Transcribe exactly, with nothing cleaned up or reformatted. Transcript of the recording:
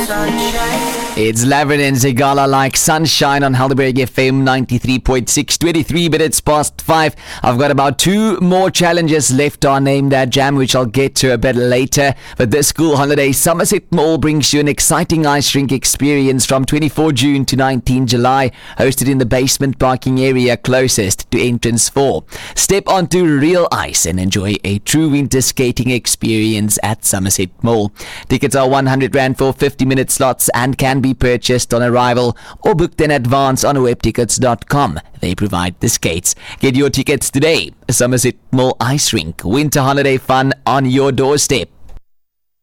It's Lavin and Zigala like sunshine on Helderberg F M ninety-three point six, twenty-three minutes past five. I've got about two more challenges left on Name That Jam, which I'll get to a bit later. But this school holiday, Somerset Mall brings you an exciting ice rink experience from twenty-fourth June to nineteenth July, hosted in the basement parking area closest to entrance four. Step onto real ice and enjoy a true winter skating experience at Somerset Mall. Tickets are one hundred rand for fifty minute slots and can be purchased on arrival or booked in advance on web tickets dot com. They provide the skates. Get your tickets today. Somerset Mall Ice Rink. Winter holiday fun on your doorstep.